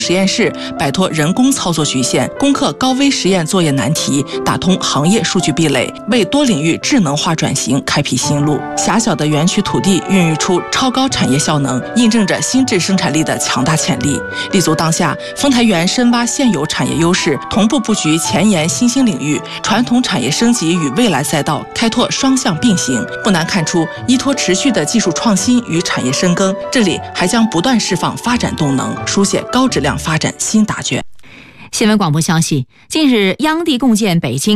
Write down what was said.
实验室摆脱人工操作局限，攻克高危实验作业难题，打通行业数据壁垒，为多领域智能化转型开辟新路。狭小的园区土地孕育出超高产业效能，印证着新质生产力的强大潜力。立足当下，丰台园深挖现有产业优势，同步布局前沿新兴领域，传统产业升级与未来赛道开拓双向并行。不难看出，依托持续的技术创新与产业深耕，这里还将不断释放发展动能，书写高质量发展新答卷。 新闻广播消息，近日央地共建北京